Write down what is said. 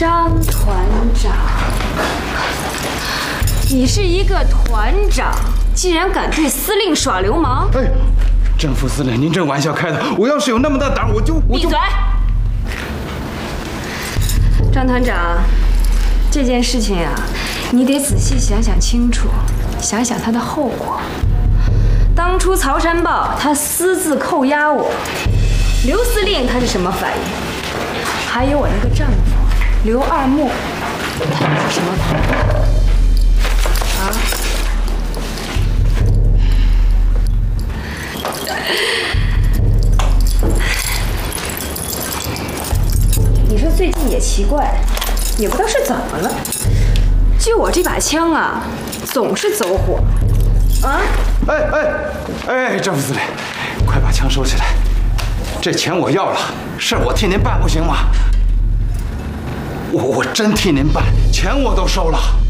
张团长，你是一个团长，竟然敢对司令耍流氓！ 哎，郑副司令，您这玩笑开的，我要是有那么大胆，我就闭嘴！张团长，这件事情啊，你得仔细想想清楚，想想它的后果。当初曹山豹他私自扣押我，刘司令他是什么反应？还有我那个丈夫刘二木，他是什么反应？啊？你说最近也奇怪，也不知道是怎么了，就我这把枪啊，总是走火。啊！ 哎，郑副司令，快把枪收起来！这钱我要了，事儿我替您办不行吗？我真替您办，钱我都收了。